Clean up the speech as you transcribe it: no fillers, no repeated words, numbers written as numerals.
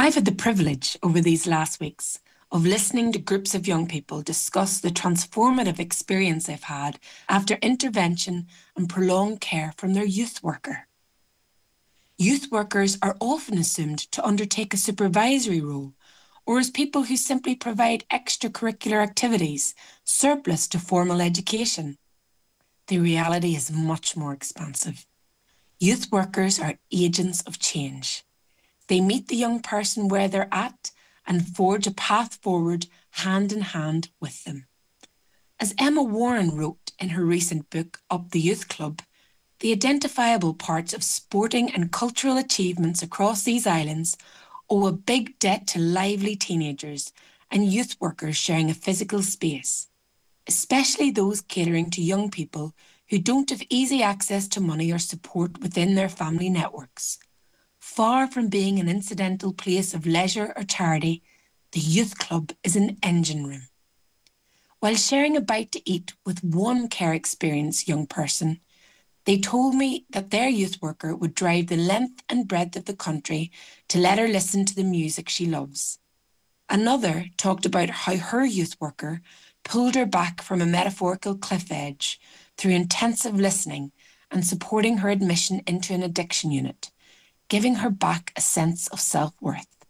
I've had the privilege over these last weeks of listening to groups of young people discuss the transformative experience they've had after intervention and prolonged care from their youth worker. Youth workers are often assumed to undertake a supervisory role or as people who simply provide extracurricular activities, surplus to formal education. The reality is much more expansive. Youth workers are agents of change. They meet the young person where they're at and forge a path forward hand in hand with them. As Emma Warren wrote in her recent book, Up the Youth Club, the identifiable parts of sporting and cultural achievements across these islands owe a big debt to lively teenagers and youth workers sharing a physical space, especially those catering to young people who don't have easy access to money or support within their family networks. Far from being an incidental place of leisure or charity, the youth club is an engine room. While sharing a bite to eat with one care experienced young person, they told me that their youth worker would drive the length and breadth of the country to let her listen to the music she loves. Another talked about how her youth worker pulled her back from a metaphorical cliff edge through intensive listening and supporting her admission into an addiction unit, giving her back a sense of self-worth.